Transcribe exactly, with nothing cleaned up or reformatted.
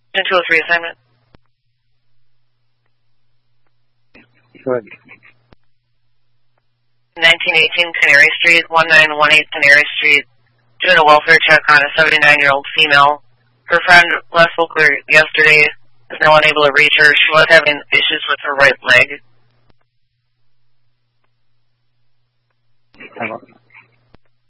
two oh three assignment. Go ahead. nineteen eighteen Canary Street, one nine one eight Canary Street, doing a welfare check on a seventy-nine-year-old female. Her friend last spoke with her yesterday, is now unable to reach her. She was having issues with her right leg. Hang on.